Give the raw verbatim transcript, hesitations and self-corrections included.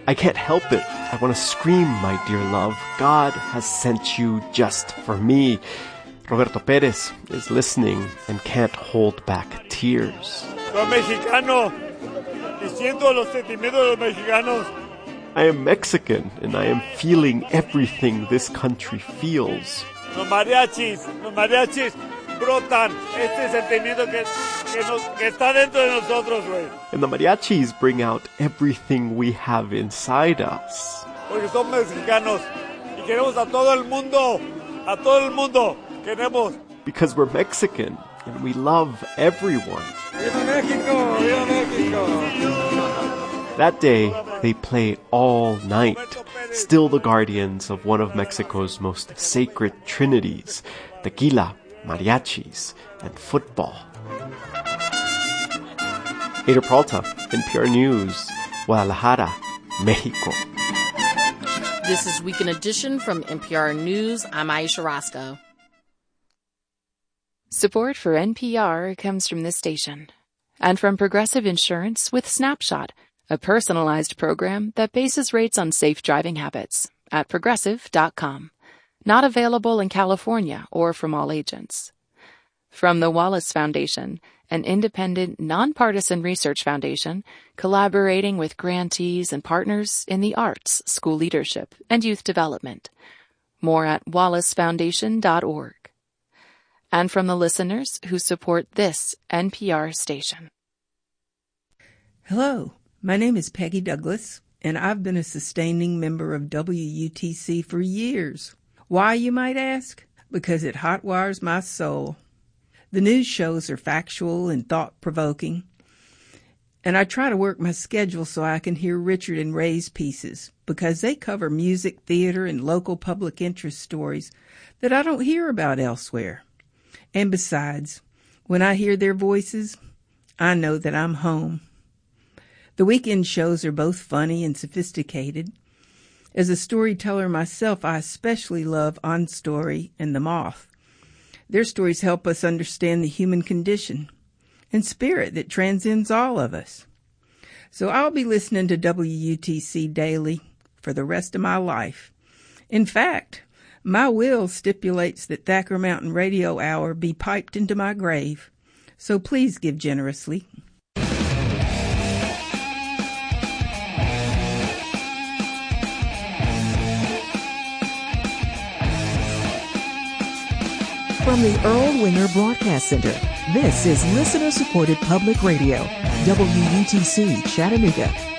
I can't help it. I want to scream, my dear love. God has sent you just for me. Roberto Perez is listening and can't hold back tears. Soy mexicano y siento los sentimientos de los mexicanos. I am Mexican and I am feeling everything this country feels. Los mariachis, los mariachis brotan este sentimiento que, que, nos, que está dentro de nosotros, güey. And the mariachis bring out everything we have inside us. Porque son mexicanos y queremos a todo el mundo, a todo el mundo queremos. Because we're Mexican and we love everyone. ¡Viva México! ¡Viva México! That day, they play all night, still the guardians of one of Mexico's most sacred trinities, tequila, mariachis, and football. Ada Peralta, N P R News, Guadalajara, Mexico. This is Weekend Edition from N P R News. I'm Aisha Roscoe. Support for N P R comes from this station and from Progressive Insurance with Snapshot, a personalized program that bases rates on safe driving habits at progressive dot com. Not available in California or from all agents. From the Wallace Foundation, an independent, nonpartisan research foundation collaborating with grantees and partners in the arts, school leadership, and youth development. More at wallace foundation dot org. And from the listeners who support this N P R station. Hello, my name is Peggy Douglas, and I've been a sustaining member of W U T C for years. Why, you might ask? Because it hotwires my soul. The news shows are factual and thought-provoking, and I try to work my schedule so I can hear Richard and Ray's pieces, because they cover music, theater, and local public interest stories that I don't hear about elsewhere. And besides, when I hear their voices, I know that I'm home. The weekend shows are both funny and sophisticated. As a storyteller myself, I especially love On Story and The Moth. Their stories help us understand the human condition and spirit that transcends all of us. So I'll be listening to W U T C daily for the rest of my life. In fact, my will stipulates that Thacker Mountain Radio Hour be piped into my grave. So please give generously. From the Earl Winger Broadcast Center, this is listener-supported public radio, W U T C Chattanooga.